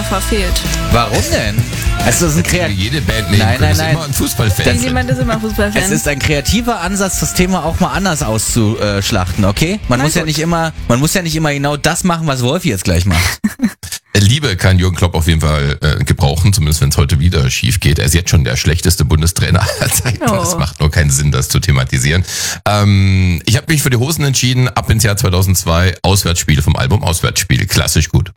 verfehlt. Warum denn? Es ist jede Band nehmen Nein, können, ist nein. immer ein Fußballfan. Jemand ist immer Fußballfan. Es ist ein kreativer Ansatz, das Thema auch mal anders auszuschlachten, okay? Man muss ja nicht immer genau das machen, was Wolfi jetzt gleich macht. Liebe kann Jürgen Klopp auf jeden Fall gebrauchen, zumindest wenn es heute wieder schief geht. Er ist jetzt schon der schlechteste Bundestrainer aller Zeiten. Es macht nur keinen Sinn, das zu thematisieren. Ich habe mich für die Hosen entschieden, ab ins Jahr 2002, Auswärtsspiele vom Album Auswärtsspiele. Klassisch gut.